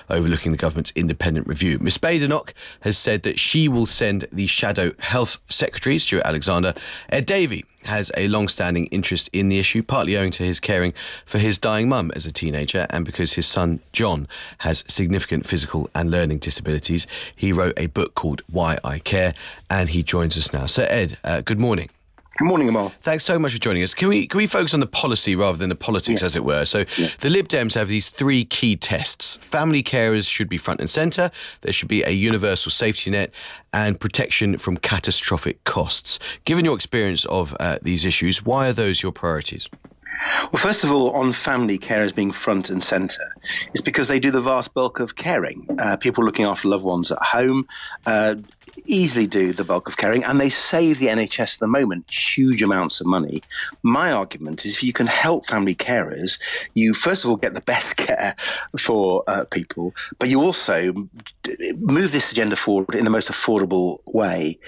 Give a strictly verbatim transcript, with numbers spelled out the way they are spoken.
overlooking the government's independent review. Miss Badenoch has said that she will send the Shadow Health Secretary, Stuart Alexander. Ed Davey has a long-standing interest in the issue, partly owing to his caring for his dying mum as a teenager and because his son John has significant physical and learning disabilities. He wrote a book called Why I Care, and he joins us now. So Ed, uh, good morning. Good morning, Amal. Thanks so much for joining us. Can we can we focus on the policy rather than the politics, yeah. as it were? So yeah. The Lib Dems have these three key tests. Family carers should be front and centre. There should be a universal safety net and protection from catastrophic costs. Given your experience of uh, these issues, why are those your priorities? Well, first of all, on family carers being front and centre, it's because they do the vast bulk of caring. Uh, people looking after loved ones at home uh, easily do the bulk of caring, and they save the N H S at the moment huge amounts of money. My argument is if you can help family carers, you first of all get the best care for uh, people, but you also move this agenda forward in the most affordable way.